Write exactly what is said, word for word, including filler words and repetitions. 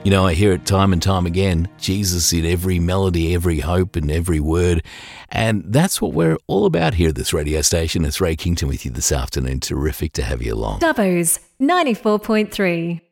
You know, I hear it time and time again, Jesus in every melody, every hope and every word. And that's what we're all about here at this radio station. It's Ray Kington with you this afternoon. Terrific to have you along. Dubbo's ninety-four point three.